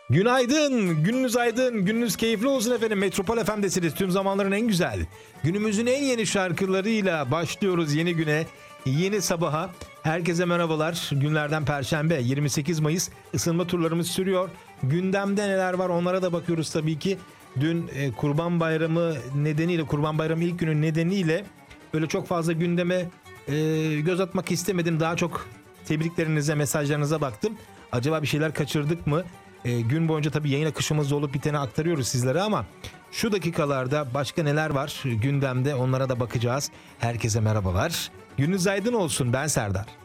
Günaydın, gününüz aydın, gününüz keyifli olsun efendim. Metropol FM'desiniz. Tüm zamanların en güzel, günümüzün en yeni şarkılarıyla başlıyoruz yeni güne, yeni sabaha. Herkese merhabalar. Günlerden Perşembe, 28 Mayıs. Isınma turlarımız sürüyor. Gündemde neler var onlara da bakıyoruz tabii ki. Dün Kurban Bayramı nedeniyle, Kurban Bayramı ilk günü nedeniyle böyle çok fazla gündeme göz atmak istemedim. Daha çok tebriklerinize, mesajlarınıza baktım. Acaba bir şeyler kaçırdık mı? Gün boyunca tabii yayın akışımızda olup biteni aktarıyoruz sizlere ama şu dakikalarda başka neler var gündemde onlara da bakacağız. Herkese merhabalar. Gününüz aydın olsun. Ben Serdar.